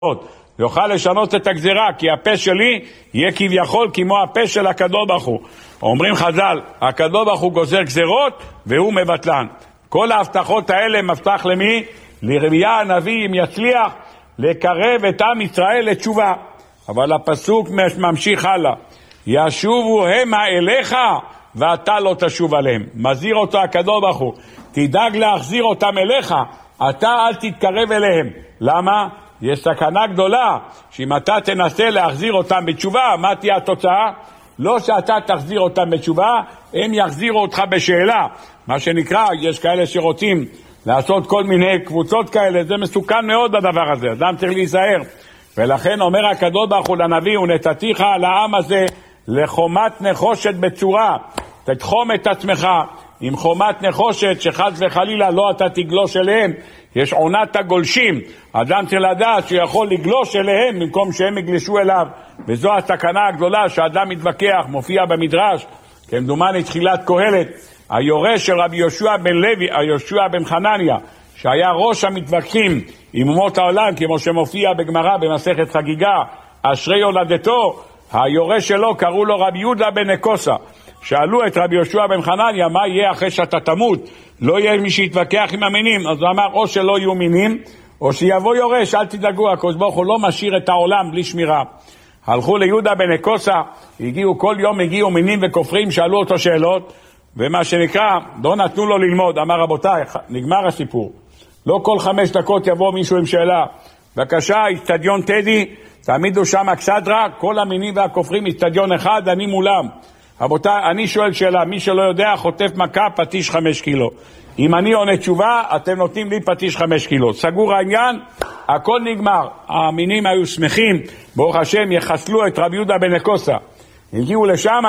יוכל לשנות את הגזירה, כי הפה שלי יהיה כביכול כמו הפה של הקדוש ברוך הוא. אומרים חז"ל, הקדוש ברוך הוא גוזר גזירות והוא מבטלן. כל ההבטחות האלה מבטח למי? לירמיה הנביא, אם יצליח לקרב את עם ישראל לתשובה. אבל הפסוק ממשיך הלאה, ישובו המה אליך ואתה לא תשוב עליהם. מזהיר אותו הקדוש ברוך הוא, תדאג להחזיר אותם אליך, אתה אל תתקרב אליהם. למה? יש סכנה גדולה שאם אתה תנסה להחזיר אותם בתשובה, מה תהיה התוצאה? לא שאתה תחזיר אותם בתשובה, הם יחזירו אותך בשאלה. מה שנקרא, יש כאלה שרוצים לעשות כל מיני קבוצות כאלה, זה מסוכן מאוד הדבר הזה, אדם צריך להיזהר. ולכן אומר הקדוש ברוך הוא לנביא, ונתתיך על העם הזה לחומת נחושת בצורה, תתחום את עצמך עם חומת נחושת, שחס וחלילה לא אתה תגלוש אליהם. יש עונת הגולשים, אדם צריך לדעת שהוא יכול לגלוש אליהם במקום שהם יגלשו אליו, וזו הסכנה הגדולה שאדם מתווכח. מופיע במדרש, כמדומני תחילת קהלת, היורש של רבי יהושע בן לוי, יהושע בן חנניה, שהיה ראש המתווכחים עם אומות העולם, כמו שמופיע בגמרא במסכת חגיגה, אשרי יולדתו, היורש שלו קראו לו רבי יהודה בן נקוסה. שאלו את רבי יהושע בן חנניה, מה יהיה אחרי שאתה תמות? לא יהיה מי שיתווכח עם המינים. אז הוא אמר, או שלא יהיו מינים, או שיבוא יורש, אל תדאגו, הקדוש ברוך הוא לא משאיר את העולם בלי שמירה. הלכו ליהודה בן נקוסה, כל יום הגיעו מינים וכופרים, שאלו אותו שאלות, ומה שנקרא, לא נתנו לו ללמוד. אמר, רבותיי, נגמר הסיפור. לא כל 5 דקות יבוא מישהו עם שאלה. בבקשה, אצטדיון טדי, תעמידו שם אכסדרה, כל המינים והכופרים, אצטדיון אחד, אני מולם. רבותיי, אני שואל שאלה, מי שלא יודע, חוטף מכה, פטיש 5 קילו. אם אני עונה תשובה, אתם נותנים לי פטיש 5 קילו. סגור העניין, הכל נגמר. המינים היו שמחים, ברוך השם, יחסלו את רבי יהודה בן נקוסה. הגיעו לשם,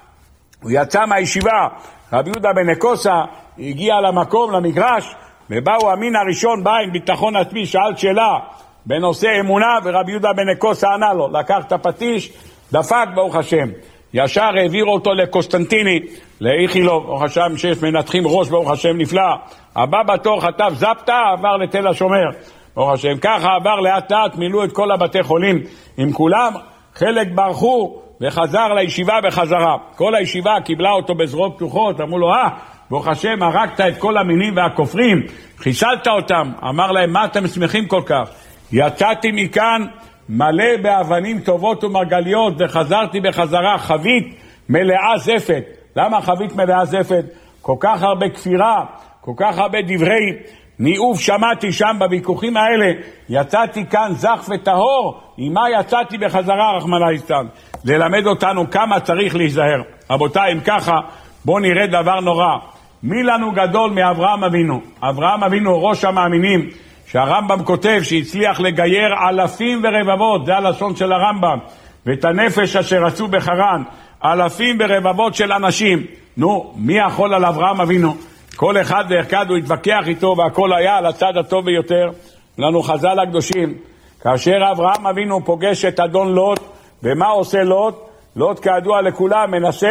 הוא יצא מהישיבה, רבי יהודה בן נקוסה הגיע למקום, למגרש, ובאו המין הראשון, בא עם ביטחון עצמי, שאל שאלה בנושא אמונה, ורבי יהודה בן נקוסה ענה לו, לקח את הפטיש, דפק ברוך השם. ישר העביר אותו לקוסטנטיני, לאיכילוב, ברוך השם, שיש מנתחים ראש, ברוך השם, נפלא. הבא בתור חטף זפתה, עבר לתל השומר, ברוך השם. ככה עבר לאט לאט, מילאו את כל הבתי חולים עם כולם, חלק ברחו וחזר לישיבה בחזרה. כל הישיבה קיבלה אותו בזרועות פתוחות, אמרו לו, ברוך השם, הרגת את כל המינים והכופרים, חיסלת אותם. אמר להם, מה אתם שמחים כל כך? יצאתי מכאן מלא באבנים טובות ומרגליות, וחזרתי בחזרה חבית מלאה זפת. למה חבית מלאה זפת? כל כך הרבה כפירה, כל כך הרבה דברי ניאוף שמעתי שם בוויכוחים האלה. יצאתי כאן זך וטהור, עם מה יצאתי בחזרה, רחמנא ליצלן. ללמד אותנו כמה צריך להיזהר. רבותיי, אם ככה, בואו נראה דבר נורא. מי לנו גדול מאברהם אבינו? אברהם אבינו ראש המאמינים, שהרמב"ם כותב שהצליח לגייר אלפים ורבבות, זה הלשון של הרמב"ם, ואת הנפש אשר עשו בחרן, אלפים ורבבות של אנשים. נו, מי יכול על אברהם אבינו? כל אחד ואחד הוא התווכח איתו, והכל היה על הצד הטוב ביותר. לנו חז"ל הקדושים, כאשר אברהם אבינו פוגש את אדון לוט, ומה עושה לוט? לוט כידוע לכולם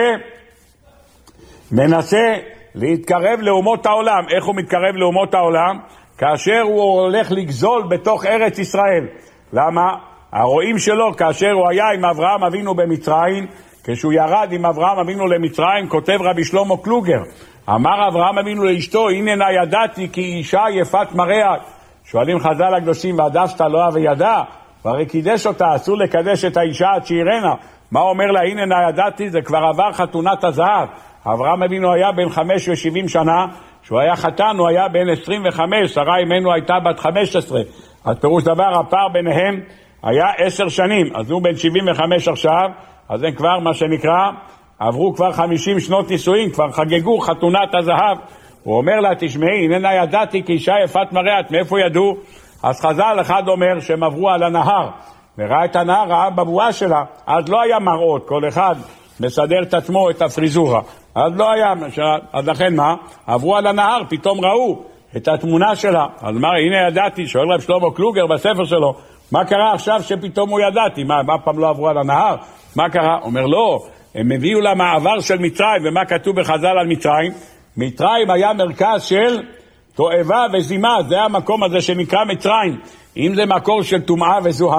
מנסה להתקרב לאומות העולם. איך הוא מתקרב לאומות העולם? כאשר הוא הולך לגזול בתוך ארץ ישראל. למה? הרואים שלו, כאשר הוא היה עם אברהם אבינו במצרים, כשהוא ירד עם אברהם אבינו למצרים, כותב רבי שלמה קלוגר, אמר אברהם אבינו לאשתו, הנה נא ידעתי כי אישה יפת מראה. שואלים חז"ל הקדושים, והדשת לא וידע? והרי קידש אותה, אסור לקדש את האישה עד שירנה. מה אומר לה, הנה נא ידעתי? זה כבר עבר חתונת הזהב. אברהם אבינו היה בן 75 שנה, שהוא היה חתן, הוא היה בן 25, שרה אמנו הייתה בת 15. אז פירוש דבר, הפער ביניהם היה 10 שנים, אז הוא בן 75 עכשיו, אז הם כבר מה שנקרא, עברו כבר 50 שנות נישואין, כבר חגגו חתונת הזהב. הוא אומר לה, תשמעי, הנה ידעתי כי אישה יפת מראה, מאיפה ידעו? אז חז"ל אחד אומר שהם עברו על הנהר, וראה את הנהר, ראה בבואה שלה, אז לא היה מראות, כל אחד מסדר את עצמו, את הפריזורה. אז לא היה, אז לכן מה? עברו על הנהר, פתאום ראו את התמונה שלה. אז אמר, הנה ידעתי, שואל רב שלמה קלוגר בספר שלו, מה קרה עכשיו שפתאום הוא ידעתי? מה פעם לא עברו על הנהר? מה קרה? אומר, לא, הם הביאו למעבר של מצרים, ומה כתוב בחז"ל על מצרים? מצרים היה מרכז של תועבה וזימה, זה המקום הזה שנקרא מצרים. אם זה מקור של טומאה וזוהמה,